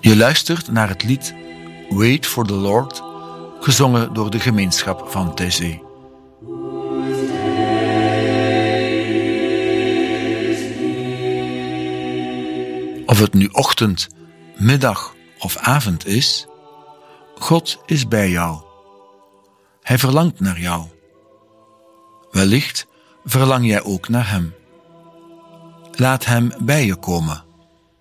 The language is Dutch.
Je luistert naar het lied Wait for the Lord, gezongen door de gemeenschap van Taizé. Of het nu ochtend, middag of avond is, God is bij jou. Hij verlangt naar jou. Wellicht verlang jij ook naar hem. Laat hem bij je komen.